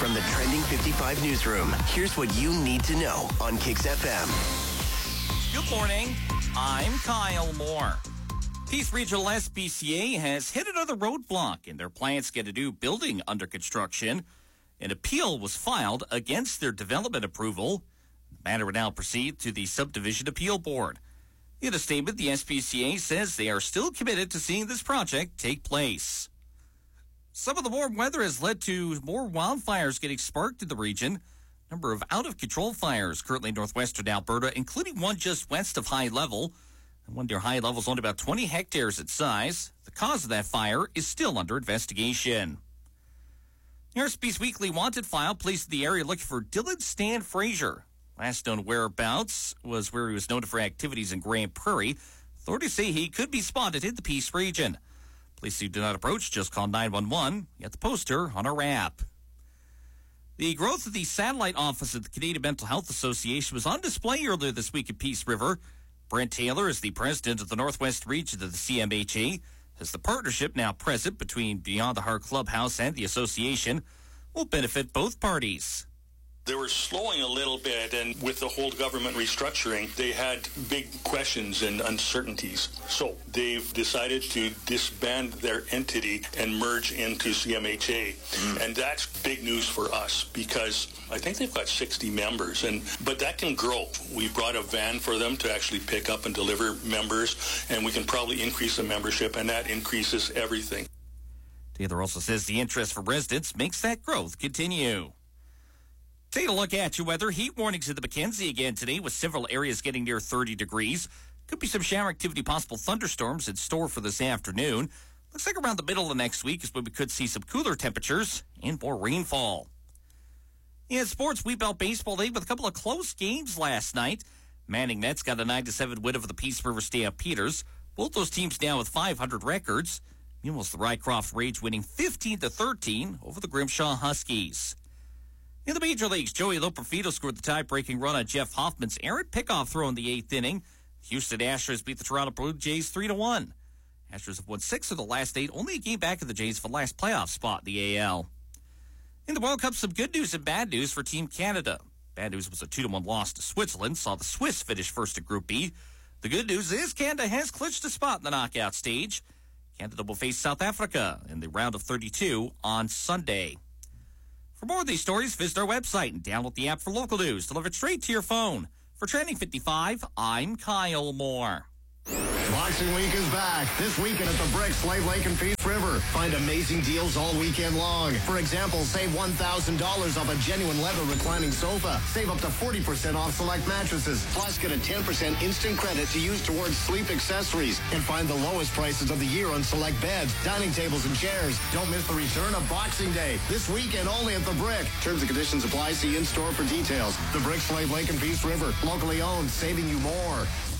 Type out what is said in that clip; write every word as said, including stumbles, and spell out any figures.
From the Trending fifty-five newsroom, here's what you need to know on Kicks F M. Good morning. I'm Kyle Moore. Peace Regional S P C A has hit another roadblock in their plans to get a new building under construction. An appeal was filed against their development approval. The matter would now proceed to the Subdivision Appeal Board. In a statement, the S P C A says they are still committed to seeing this project take place. Some of the warm weather has led to more wildfires getting sparked in the region. A number of out-of-control fires currently in northwestern Alberta, including one just west of High Level. And one near High Level is only about twenty hectares in size. The cause of that fire is still under investigation. The R S P's weekly wanted file placed in the area looking for Dylan Stan Fraser. Last known whereabouts was where he was noted for activities in Grand Prairie. Authorities say he could be spotted in the Peace region. Police who do not approach, just call nine one one. Get the poster on our app. The growth of the satellite office of the Canadian Mental Health Association was on display earlier this week at Peace River. Brent Taylor is the president of the Northwest region of the C M H A. As the partnership now present between Beyond the Heart Clubhouse and the association will benefit both parties. They were slowing a little bit, and with the whole government restructuring, they had big questions and uncertainties. So they've decided to disband their entity and merge into C M H A. Mm. And that's big news for us because I think they've got sixty members, and but that can grow. We brought a van for them to actually pick up and deliver members, and we can probably increase the membership, and that increases everything. Taylor also says the interest from residents makes that growth continue. Take a look at your weather. Heat warnings at the Mackenzie again today with several areas getting near thirty degrees. Could be some shower activity, possible thunderstorms in store for this afternoon. Looks like around the middle of next week is when we could see some cooler temperatures and more rainfall. In sports, we belt baseball day with a couple of close games last night. Manning Nets got a nine to seven win over the Peace River Stampeders. Both those teams now with five hundred records. Meanwhile, the Rycroft Rage winning fifteen to thirteen over the Grimshaw Huskies. In the major leagues, Joey Loperfido scored the tie-breaking run on Jeff Hoffman's errant pickoff throw in the eighth inning. Houston Astros beat the Toronto Blue Jays three to one. Astros have won six of the last eight, only a game back of the Jays for the last playoff spot in the A L. In the World Cup, some good news and bad news for Team Canada. Bad news was a two to one loss to Switzerland, saw the Swiss finish first at Group B. The good news is Canada has clinched a spot in the knockout stage. Canada will face South Africa in the round of thirty-two on Sunday. For more of these stories, visit our website and download the app for local news delivered straight to your phone. For Trending fifty-five, I'm Kyle Moore. Boxing Week is back. This weekend at the Brick, Slave Lake, and Peace River. Find amazing deals all weekend long. For example, save one thousand dollars off a genuine leather reclining sofa. Save up to forty percent off select mattresses. Plus, get a ten percent instant credit to use towards sleep accessories. And find the lowest prices of the year on select beds, dining tables, and chairs. Don't miss the return of Boxing Day. This weekend only at the Brick. Terms and conditions apply. See in-store for details. The Brick, Slave Lake, and Peace River. Locally owned, saving you more.